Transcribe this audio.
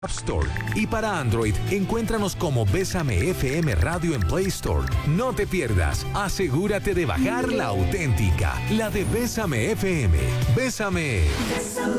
App Store. Y para Android, encuéntranos como Bésame FM Radio en Play Store. No te pierdas, asegúrate de bajar la auténtica, la de Bésame FM. Bésame.